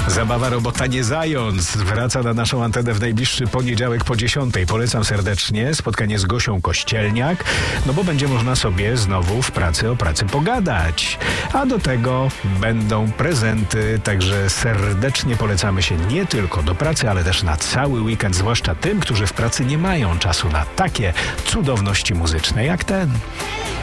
Zabawa Robota nie zając wraca na naszą antenę w najbliższy poniedziałek po 10. Polecam serdecznie spotkanie z Gosią Kościelniak, no bo będzie można sobie znowu w pracy o pracy pogadać. A do tego będą prezenty, także serdecznie polecamy się nie tylko do pracy, ale też na cały weekend, zwłaszcza tym, którzy w pracy nie mają czasu na takie cudowności muzyczne jak ten.